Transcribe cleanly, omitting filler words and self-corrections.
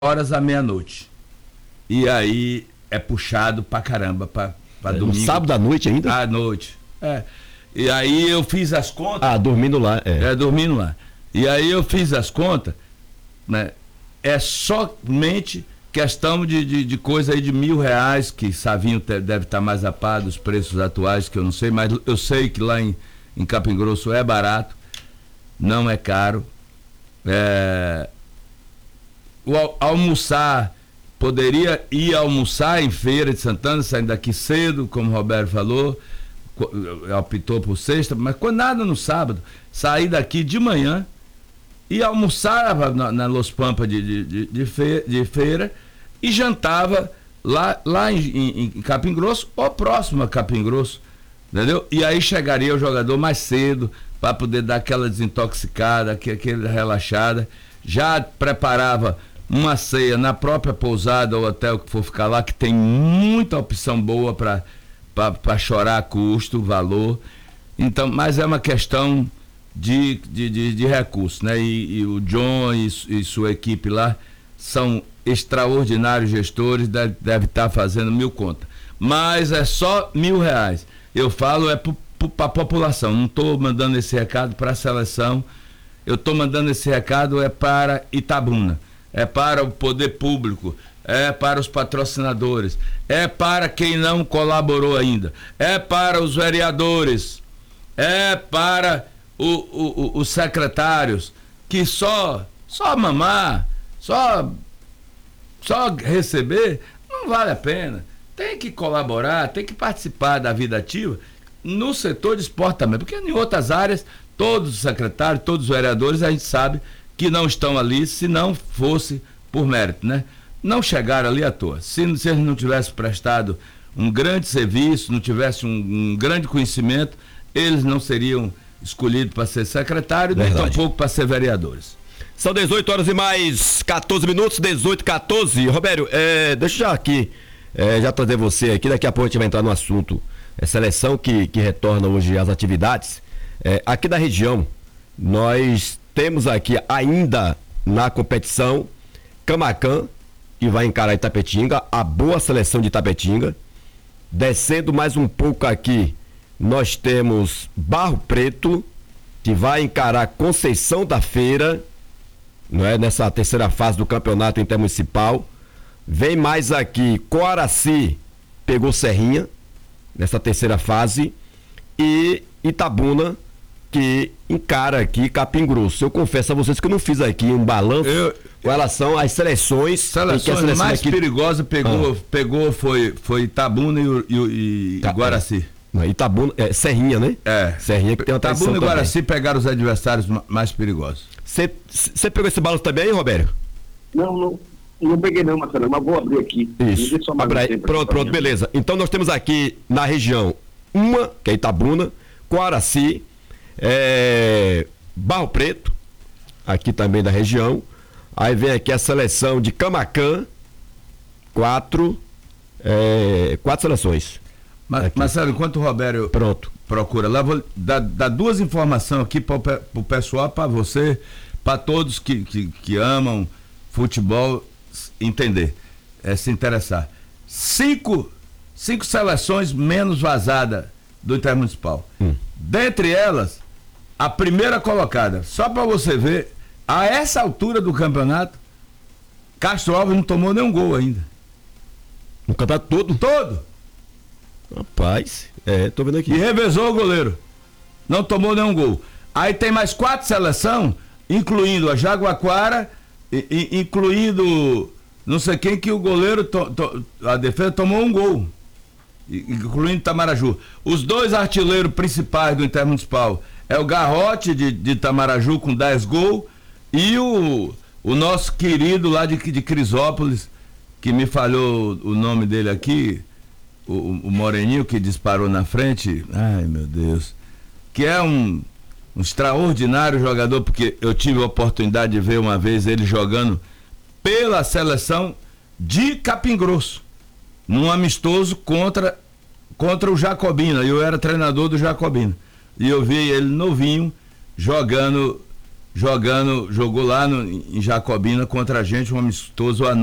horas à meia-noite. E aí é puxado pra caramba, pra domingo. No sábado à noite ainda? À noite. É. E aí eu fiz as contas. Dormindo lá. Dormindo lá. E aí eu fiz as contas, né? É somente questão de coisa aí de R$ 1.000, que Savinho deve estar mais a par dos preços atuais, que eu não sei, mas eu sei que lá em Capim Grosso é barato, não é caro. O almoçar, poderia ir almoçar em Feira de Santana, saindo daqui cedo, como o Roberto falou, optou por sexta, mas nada no sábado, sair daqui de manhã e almoçava na Los Pampas de feira e jantava lá em Capim Grosso ou próximo a Capim Grosso, entendeu? E aí chegaria o jogador mais cedo para poder dar aquela desintoxicada, aquela relaxada, já preparava uma ceia na própria pousada ou hotel que for ficar lá, que tem muita opção boa para chorar custo, valor. Então, mas é uma questão de recursos, né? E o John e sua equipe lá são extraordinários gestores, deve estar fazendo 1.000 contas. Mas é só R$ 1.000. Eu falo para a população, não estou mandando esse recado para a seleção, eu estou mandando esse recado para Itabuna, é para o poder público, é para os patrocinadores, é para quem não colaborou ainda, é para os vereadores, é para os secretários, que só mamar, só receber, não vale a pena. Tem que colaborar, tem que participar da vida ativa no setor de esporte também, porque em outras áreas, todos os secretários, todos os vereadores, a gente sabe que não estão ali se não fosse por mérito, né? Não chegaram ali à toa. Se eles não tivessem prestado um grande serviço, não tivessem um grande conhecimento, eles não seriam escolhidos para ser secretário, nem tampouco para ser vereadores. São 18 horas e mais 14 minutos, 18:14. Roberto, deixa eu já aqui, já trazer você aqui, daqui a pouco a gente vai entrar no assunto. Seleção que retorna hoje às atividades. Aqui da região, nós temos aqui ainda na competição Camacan, que vai encarar Itapetinga, a boa seleção de Itapetinga. Descendo mais um pouco aqui, nós temos Barro Preto, que vai encarar Conceição da Feira, não é? Nessa terceira fase do campeonato intermunicipal. Vem mais aqui, Coaraci pegou Serrinha, nessa terceira fase, e Itabuna, que encara aqui Capim Grosso. Eu confesso a vocês que eu não fiz aqui um balanço com relação às seleções. Seleções mais aqui perigosas pegou foi Itabuna e Guaraci. Não, Itabuna, Serrinha, né? Serrinha, que tem uma Itabuna e Guaraci pegaram os adversários mais perigosos. Você pegou esse balanço também, hein, Roberto? Não peguei não, Marcelo, mas vou abrir aqui. Isso. Pronto, beleza. Então nós temos aqui na região que é Itabuna, Coaraci, Barro Preto, aqui também da região. Aí vem aqui a seleção de Camacan, quatro seleções. Marcelo, enquanto o Roberto procura lá, vou dar duas informações aqui para o pessoal, para você, para todos que amam futebol entender, se interessar. Cinco seleções menos vazadas do Intermunicipal. Dentre elas, a primeira colocada, só para você ver, a essa altura do campeonato, Castro Alves não tomou nenhum gol ainda. No campeonato todo? Todo. Rapaz, tô vendo aqui. E revezou o goleiro. Não tomou nenhum gol. Aí tem mais 4 seleções, incluindo a Jaguaquara, incluindo não sei quem, que o goleiro, a defesa tomou um gol, incluindo Itamaraju. Os 2 artilheiros principais do Intermunicipal é o Garrote de Itamaraju com 10 gols e o nosso querido lá de Crisópolis, que me falhou o nome dele aqui, o Moreninho, que disparou na frente, ai meu Deus, que é um extraordinário jogador, porque eu tive a oportunidade de ver uma vez ele jogando pela seleção de Capim Grosso, num amistoso contra o Jacobina. Eu era treinador do Jacobina e eu vi ele novinho jogando jogou lá em Jacobina contra a gente, um amistoso à